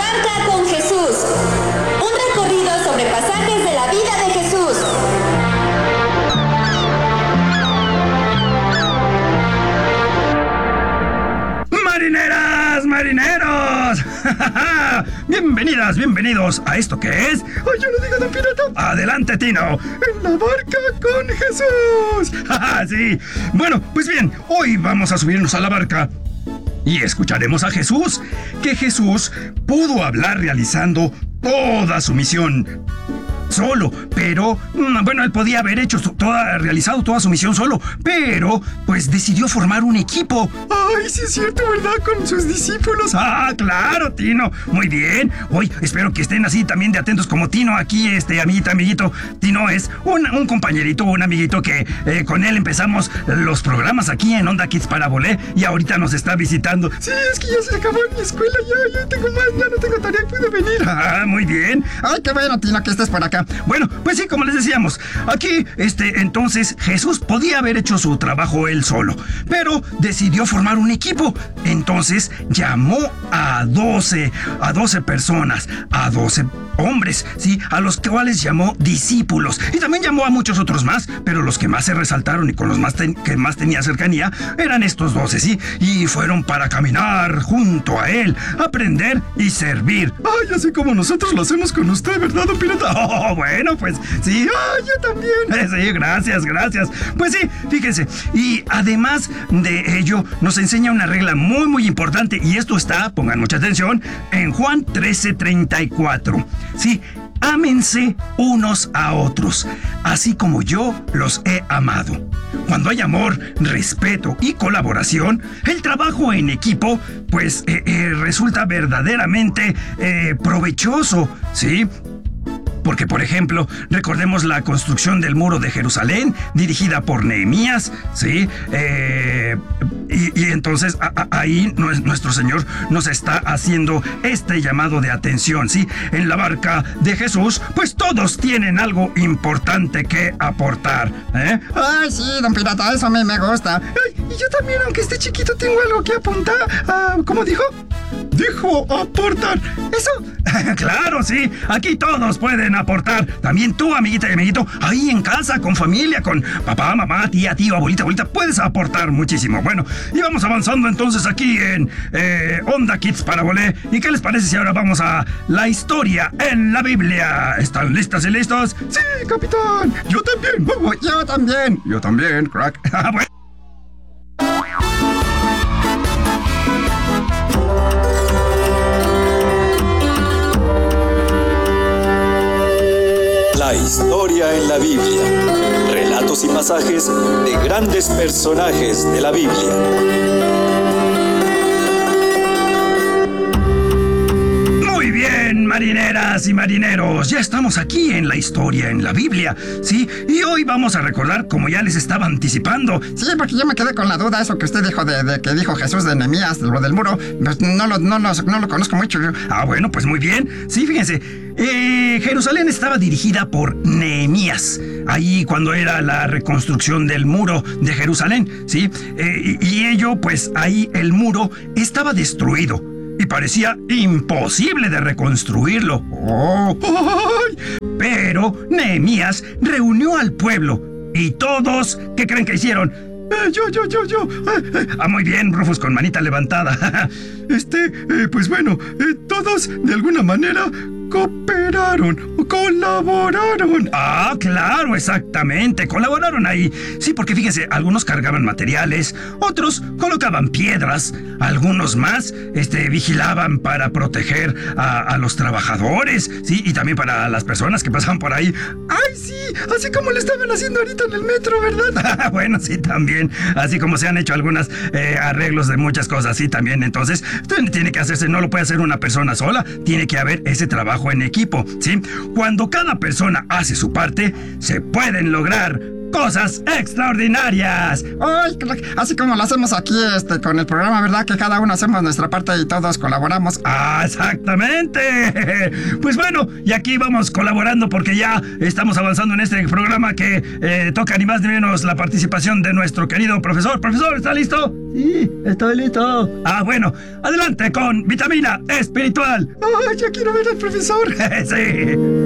barca con Jesús. Un recorrido sobre pasajes de la vida de Jesús. ¡Marineras, marineros! Bienvenidas, bienvenidos a esto que es... ¡Ay, yo lo digo, don Pirata! ¡Adelante, Tino! ¡En la barca con Jesús! ¡Sí! Bueno, pues bien, hoy vamos a subirnos a la barca y escucharemos a Jesús, que Jesús pudo hablar realizando toda su misión solo, pero bueno, él podía haber hecho realizado toda su misión solo, pero pues decidió formar un equipo. Ay, sí es cierto, ¿verdad? Con sus discípulos. Ah, claro, Tino. Muy bien. Hoy espero que estén así también de atentos como Tino aquí, amiguito. Tino es un compañerito, un amiguito que con él empezamos los programas aquí en Onda Kids Parabolé y ahorita nos está visitando. Sí, es que ya se acabó mi escuela, ya tengo más, ya no tengo tarea, pude venir. Ah, muy bien. Ay, qué bueno, Tino, que estés por acá. Bueno, pues sí, como les decíamos, aquí, entonces Jesús podía haber hecho su trabajo él solo, pero decidió formar un equipo. Entonces llamó a 12 personas, a 12 hombres, ¿sí? A los cuales llamó discípulos. Y también llamó a muchos otros más, pero los que más se resaltaron y con los que más tenía cercanía eran estos 12, ¿sí? Y fueron para caminar junto a él, aprender y servir. Ay, así como nosotros lo hacemos con usted, ¿verdad, don Pirata? Oh, bueno, pues sí, yo también. Sí, gracias. Pues sí, fíjense. Y además de ello, nos enseña una regla muy, muy importante. Y esto está, pongan mucha atención, en Juan 13:34. Sí, ámense unos a otros, así como yo los he amado. Cuando hay amor, respeto y colaboración, el trabajo en equipo, pues, resulta verdaderamente provechoso, ¿sí? Porque, por ejemplo, recordemos la construcción del muro de Jerusalén, dirigida por Nehemías, ¿sí? Y entonces ahí nuestro Señor nos está haciendo este llamado de atención, ¿sí? En la barca de Jesús, pues todos tienen algo importante que aportar, ¿eh? Ay, sí, don Pirata, eso a mí me gusta. Ay, y yo también, aunque esté chiquito, tengo algo que apuntar. ¿Cómo dijo? Dijo aportar. ¿Eso? Claro, sí. Aquí todos pueden aportar. También tú, amiguita y amiguito, ahí en casa, con familia, con papá, mamá, tía, tío, abuelita, puedes aportar muchísimo. Bueno, y vamos avanzando entonces aquí en Onda Kids Parabolé. ¿Y qué les parece si ahora vamos a la historia en la Biblia? ¿Están listas y listos? Sí, capitán. Yo también. Yo también, crack. Bueno. La historia en la Biblia. Relatos y pasajes de grandes personajes de la Biblia. Muy bien, marineras y marineros, ya estamos aquí en la historia en la Biblia, ¿sí? Y hoy vamos a recordar, como ya les estaba anticipando. Sí, porque yo me quedé con la duda, eso que usted dijo de que dijo Jesús de Nehemías, lo del muro, pues no lo conozco mucho. Ah, bueno, pues muy bien. Sí, fíjense, Jerusalén estaba dirigida por Nehemías, ahí cuando era la reconstrucción del muro de Jerusalén, ¿sí? Y ello, pues ahí el muro estaba destruido y parecía imposible de reconstruirlo. Pero Nehemías reunió al pueblo y todos, ¿qué creen que hicieron? Yo. Muy bien, Rufus con manita levantada. Pues bueno, todos de alguna manera colaboraron. Ah, claro, exactamente, colaboraron ahí. Sí, porque fíjense, algunos cargaban materiales, otros colocaban piedras, algunos más, vigilaban para proteger a los trabajadores, sí, y también para las personas que pasaban por ahí. Ay, sí, así como lo estaban haciendo ahorita en el metro, ¿verdad? Bueno, sí, también, así como se han hecho algunos arreglos de muchas cosas, sí, también. Entonces, tiene que hacerse, no lo puede hacer una persona sola, tiene que haber ese trabajo en equipo, ¿sí? Cuando cada persona hace su parte, se pueden lograr cosas extraordinarias. Ay, así como lo hacemos aquí con el programa, ¿verdad? Que cada uno hacemos nuestra parte y todos colaboramos. Ah, exactamente. Pues bueno, y aquí vamos colaborando porque ya estamos avanzando en este programa que toca ni más ni menos la participación de nuestro querido profesor. Profesor, ¿está listo? Sí, estoy listo. Ah, bueno, adelante con Vitamina Espiritual. Ay, ya quiero ver al profesor. Sí.